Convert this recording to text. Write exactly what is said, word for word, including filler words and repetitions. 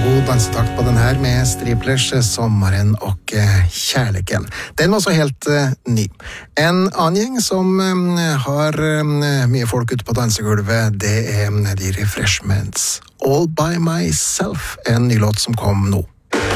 God dansetakt på den här med Striplers Sommaren och eh, kärleken. Den var så helt eh, ny. En annen gjeng som eh, har eh, mye folk ute på dansegulvet, det er de Refreshments. All by myself, en ny låt som kom nå.